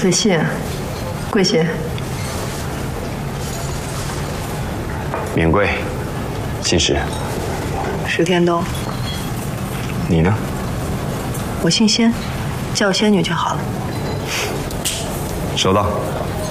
的信，贵姓？ 免贵，姓石。 石天东。 你呢？ 我姓仙，叫我仙女就好了。 收到。